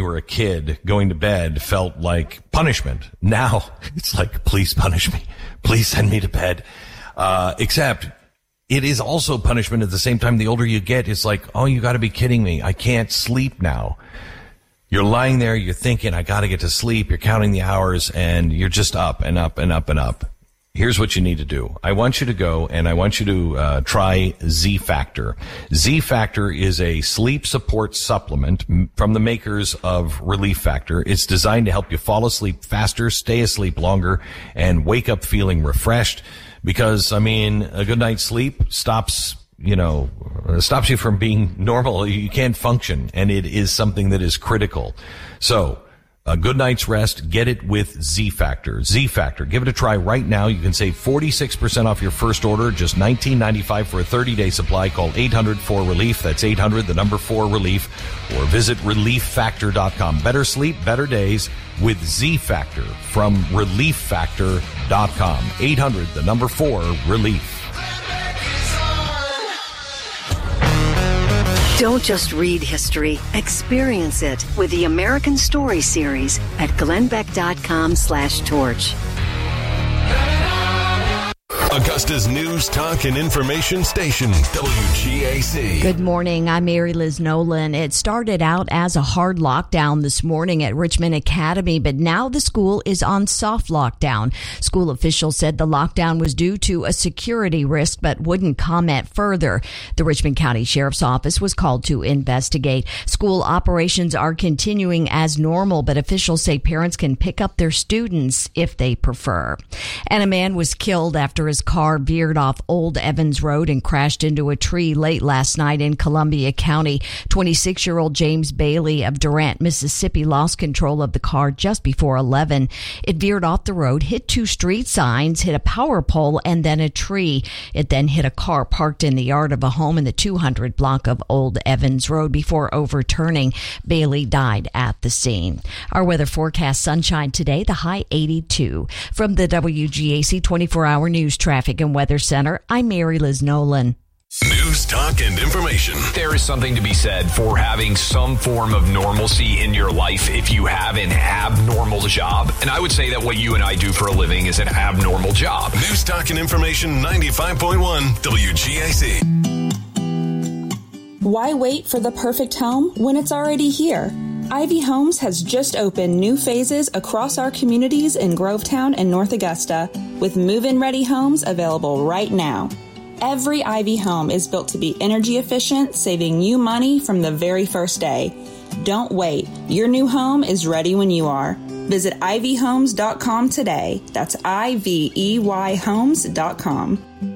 were a kid, going to bed felt like punishment. Now it's like, please punish me. Please send me to bed. Except it is also punishment at the same time. The older you get, it's like, oh, you got to be kidding me. I can't sleep now. You're lying there, you're thinking, I got to get to sleep. You're counting the hours, and you're just up and up and up and up. Here's what you need to do. I want you to go and I want you to try Z Factor. Z Factor is a sleep support supplement from the makers of Relief Factor. It's designed to help you fall asleep faster, stay asleep longer, and wake up feeling refreshed. Because, I mean, a good night's sleep stops you from being normal. You can't function, and it is something that is critical. So, a good night's rest, get it with Z Factor. Z Factor, give it a try right now. You can save 46% off your first order, just $19.95 for a 30-day supply. Call 800-4RELIEF. That's 800-4RELIEF. Or visit ReliefFactor.com. Better sleep, better days with Z Factor from ReliefFactor.com. 800-4RELIEF. Don't just read history, experience it with the American Story Series at glennbeck.com/torch. Augusta's news, talk, and information station, WGAC. Good morning. I'm Mary Liz Nolan. It started out as a hard lockdown this morning at Richmond Academy, but now the school is on soft lockdown. School officials said the lockdown was due to a security risk, but wouldn't comment further. The Richmond County Sheriff's Office was called to investigate. School operations are continuing as normal, but officials say parents can pick up their students if they prefer. And a man was killed after his car veered off Old Evans Road and crashed into a tree late last night in Columbia County. 26-year-old James Bailey of Durant, Mississippi, lost control of the car just before 11. It veered off the road, hit two street signs, hit a power pole, and then a tree. It then hit a car parked in the yard of a home in the 200 block of Old Evans Road before overturning. Bailey died at the scene. Our weather forecast: sunshine today, the high 82. From the WGAC 24-hour News Traffic and Weather Center, I'm Mary Liz Nolan. News, talk, and information. There is something to be said for having some form of normalcy in your life if you have an abnormal job. And I would say that what you and I do for a living is an abnormal job. News, talk, and information, 95.1 WGAC. Why wait for the perfect home when it's already here? Ivy Homes has just opened new phases across our communities in Grovetown and North Augusta, with move-in ready homes available right now. Every Ivy home is built to be energy efficient, saving you money from the very first day. Don't wait. Your new home is ready when you are. Visit ivyhomes.com today. That's IVEYhomes.com.